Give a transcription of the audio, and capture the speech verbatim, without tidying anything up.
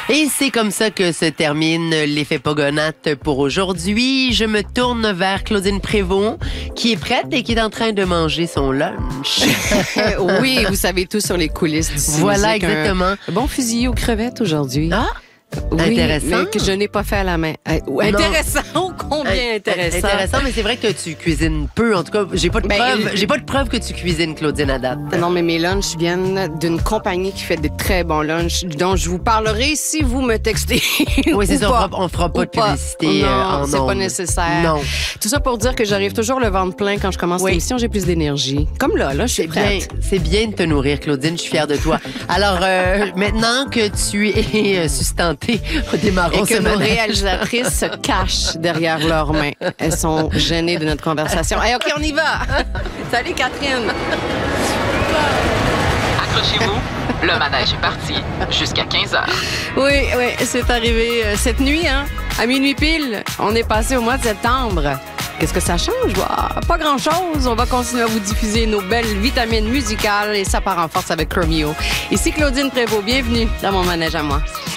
Et c'est comme ça que se termine l'effet Pogonate pour aujourd'hui. Je me tourne vers Claudine Prévost, qui est prête et qui est en train de manger son lunch. Oui, vous savez tout sur les coulisses du cinéma. Voilà, exactement. Un bon fusil aux crevettes aujourd'hui. Ah! Oui, Intéressant. mais que je n'ai pas fait à la main. Euh, Intéressant, ô combien intéressant. Intéressant, mais c'est vrai que tu cuisines peu. En tout cas, j'ai pas de Ben, preuve. je- J'ai pas de preuve que tu cuisines, Claudine, à date. Non, mais mes lunchs viennent d'une compagnie qui fait des très bons lunchs, dont je vous parlerai si vous me textez. Oui, c'est Ou ça. On pas. fera, on fera pas Ou de publicité Non, euh, en c'est pas ondes. nécessaire. Non. Tout ça pour dire que j'arrive toujours le ventre plein quand je commence Oui. l'émission, j'ai plus d'énergie. Comme là, là, je suis C'est bien, prête. c'est bien de te nourrir, Claudine. Je suis fière de toi. Alors, euh, maintenant que tu es euh, sustentée, démarrons Et que ce nos matin. réalisatrices se cachent derrière leurs mains. Elles sont gênées de notre conversation. Hey, OK, on y va! Salut, Catherine! Accrochez-vous, le manège est parti jusqu'à quinze heures. Oui, oui, c'est arrivé euh, cette nuit, hein? À minuit pile, on est passé au mois de septembre. Qu'est-ce que ça change? Bah, pas grand-chose. On va continuer à vous diffuser nos belles vitamines musicales et ça part en force avec Chromio. Ici Claudine Prévost. Bienvenue dans mon manège à moi.